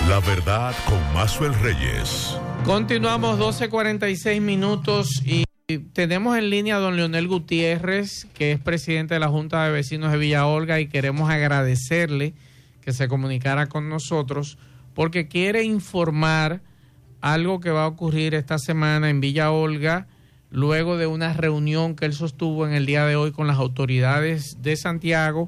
La verdad con Maxwell Reyes. Continuamos 12:46 minutos y tenemos en línea a don Leonel Gutiérrez, que es presidente de la Junta de Vecinos de Villa Olga, y queremos agradecerle que se comunicara con nosotros porque quiere informar algo que va a ocurrir esta semana en Villa Olga, luego de una reunión que él sostuvo en el día de hoy con las autoridades de Santiago,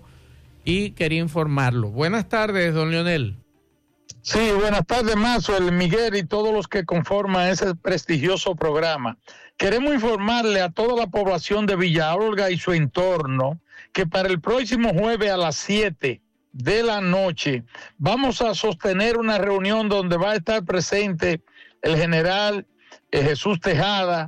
y quería informarlo. Buenas tardes, don Leonel. Sí, buenas tardes, Maxwell, Miguel y todos los que conforman ese prestigioso programa. Queremos informarle a toda la población de Villa Olga y su entorno que para el próximo jueves a las 7 de la noche vamos a sostener una reunión donde va a estar presente el general Jesús Tejada.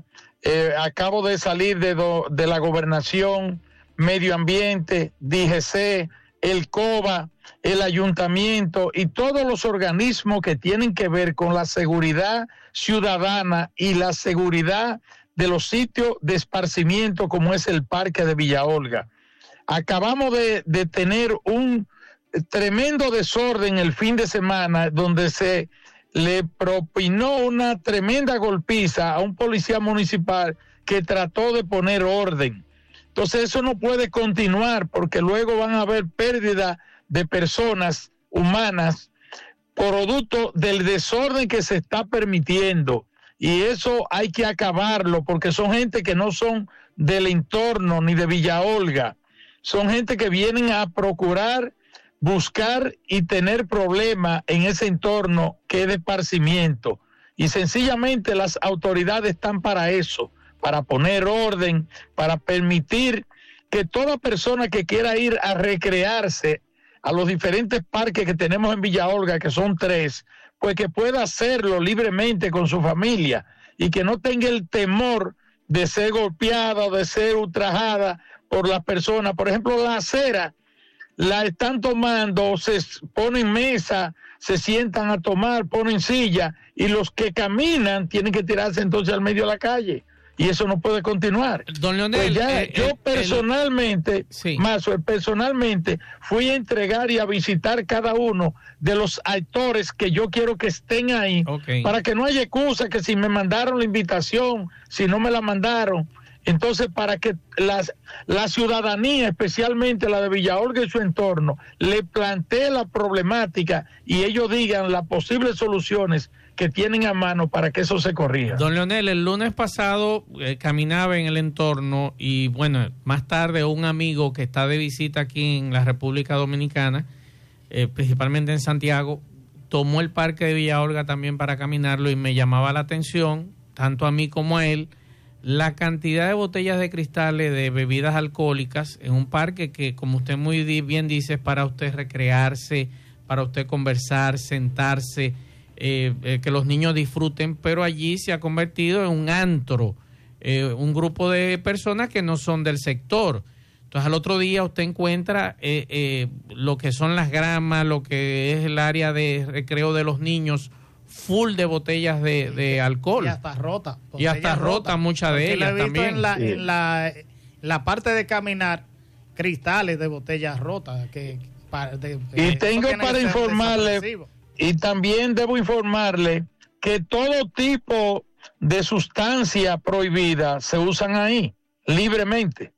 Acabo de salir de la Gobernación, Medio Ambiente, DGC, el COBA, el ayuntamiento y todos los organismos que tienen que ver con la seguridad ciudadana y la seguridad de los sitios de esparcimiento como es el Parque de Villa Olga. Acabamos de tener un tremendo desorden el fin de semana donde se le propinó una tremenda golpiza a un policía municipal que trató de poner orden. Entonces eso no puede continuar porque luego van a haber pérdida de personas humanas producto del desorden que se está permitiendo, y eso hay que acabarlo porque son gente que no son del entorno ni de Villa Olga, son gente que vienen a procurar buscar y tener problemas en ese entorno que es de esparcimiento, y sencillamente las autoridades están para eso, para poner orden, para permitir que toda persona que quiera ir a recrearse a los diferentes parques que tenemos en Villa Olga, que son 3, pues que pueda hacerlo libremente con su familia y que no tenga el temor de ser golpeada o de ser ultrajada por las personas. Por ejemplo, la acera la están tomando, se ponen mesa, se sientan a tomar, ponen silla, y los que caminan tienen que tirarse entonces al medio de la calle. Y eso no puede continuar. Don Leonel, pues yo personalmente, personalmente fui a entregar y a visitar cada uno de los actores que yo quiero que estén ahí, para que no haya excusa que si me mandaron la invitación, si no me la mandaron. Entonces, para que la ciudadanía, especialmente la de Villa Olga y su entorno, le plantee la problemática y ellos digan las posibles soluciones que tienen a mano para que eso se corrija. Don Leonel, el lunes pasado caminaba en el entorno y, bueno, más tarde un amigo que está de visita aquí en la República Dominicana, principalmente en Santiago, tomó el parque de Villa Olga también para caminarlo, y me llamaba la atención, tanto a mí como a él, la cantidad de botellas de cristales de bebidas alcohólicas en un parque que, como usted muy bien dice, es para usted recrearse, para usted conversar, sentarse, que los niños disfruten, pero allí se ha convertido en un antro, un grupo de personas que no son del sector. Entonces al otro día usted encuentra lo que son las gramas, lo que es el área de recreo de los niños, full de botellas de alcohol. Y hasta rota. Y hasta rota muchas de ellas también. En la parte de caminar, cristales de botellas rotas. Y tengo para informarle, y también debo informarle que todo tipo de sustancia prohibida se usan ahí, libremente.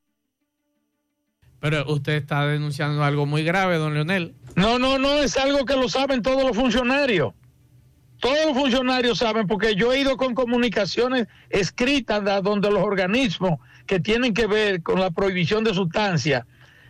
Pero usted está denunciando algo muy grave, don Leonel. No, es algo que lo saben todos los funcionarios. Todos los funcionarios saben, porque yo he ido con comunicaciones escritas donde los organismos que tienen que ver con la prohibición de sustancias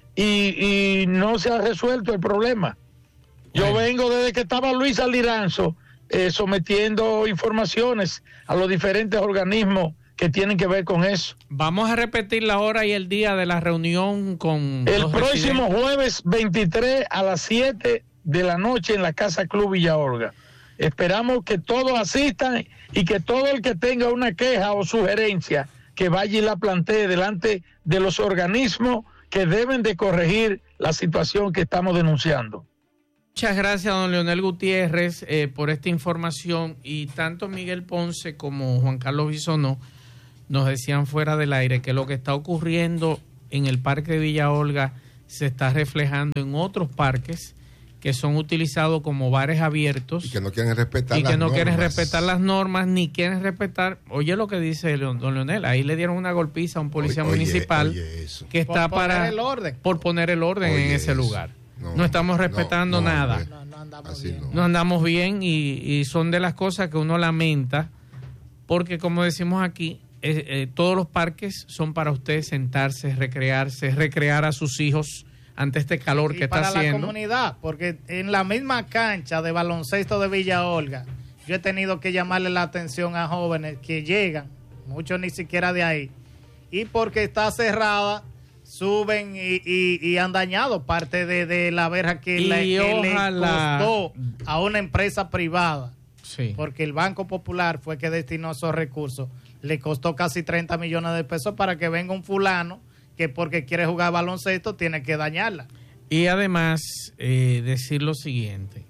y no se ha resuelto el problema. Yo vengo desde que estaba Luis Aliranzo sometiendo informaciones a los diferentes organismos que tienen que ver con eso. Vamos a repetir la hora y el día de la reunión con el próximo jueves 23 a las 7 de la noche en la Casa Club Villa Olga. Esperamos que todos asistan y que todo el que tenga una queja o sugerencia que vaya y la plantee delante de los organismos que deben de corregir la situación que estamos denunciando. Muchas gracias, don Leonel Gutiérrez, por esta información, y tanto Miguel Ponce como Juan Carlos Bisonó nos decían fuera del aire que lo que está ocurriendo en el Parque de Villa Olga se está reflejando en otros parques que son utilizados como bares abiertos y que no quieren respetar las normas ni quieren respetar. Oye lo que dice don Leonel, ahí le dieron una golpiza a un policía municipal que está por poner el orden en ese lugar. No estamos respetando nada. No andamos bien y son de las cosas que uno lamenta, porque como decimos aquí, todos los parques son para usted sentarse, recrear a sus hijos ante este calor que está haciendo. Para la comunidad, porque en la misma cancha de baloncesto de Villa Olga, yo he tenido que llamarle la atención a jóvenes que llegan, muchos ni siquiera de ahí, y porque está cerrada, suben y han dañado parte de la verja que le costó a una empresa privada. Sí. Porque el Banco Popular fue que destinó esos recursos. Le costó casi 30 millones de pesos para que venga un fulano que porque quiere jugar baloncesto tiene que dañarla. Y además, decir lo siguiente,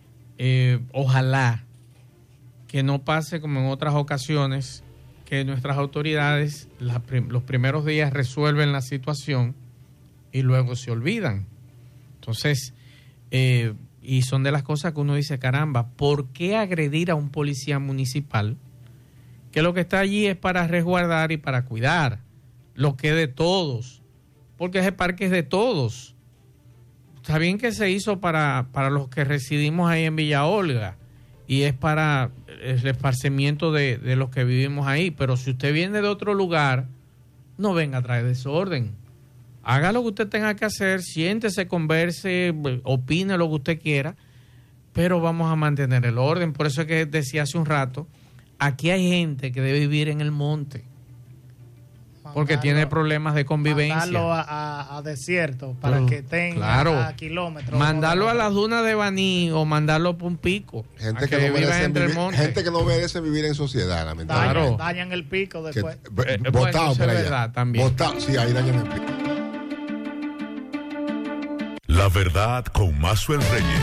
ojalá que no pase como en otras ocasiones, que nuestras autoridades los primeros días resuelven la situación y luego se olvidan. Entonces, y son de las cosas que uno dice, caramba, ¿por qué agredir a un policía municipal? Que lo que está allí es para resguardar y para cuidar lo que es de todos, porque ese parque es de todos. Está bien que se hizo para los que residimos ahí en Villa Olga y es para el esparcimiento de los que vivimos ahí, pero si usted viene de otro lugar, no venga a traer desorden. Haga lo que usted tenga que hacer, siéntese, converse, opine lo que usted quiera, pero vamos a mantener el orden. Por eso es que decía hace un rato, aquí hay gente que debe vivir en el monte, porque tiene problemas de convivencia. Mandarlo a desierto para que tenga a kilómetros. Mandarlo a las dunas de Baní o mandarlo por un pico. Gente que no merece vivir en sociedad, lamentablemente. Dañan el pico después. Botado por allá. Verdad, también. Botado, sí, ahí dañan el pico. La verdad con Maxwell Reyes.